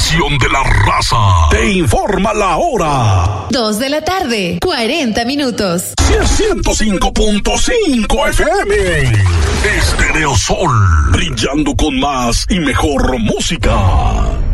estación de la raza. Te informa la hora. 2 de la tarde, 40 minutos. 105.5 FM. Estéreo Sol. Brillando con más y mejor música.